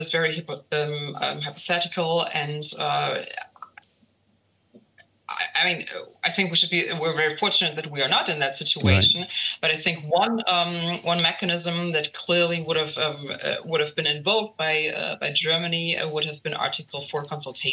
very hypothetical, and I mean, I think we're very fortunate that we are not in that situation. Right. But I think one mechanism that clearly would have been invoked by Germany would have been Article 4 consultation.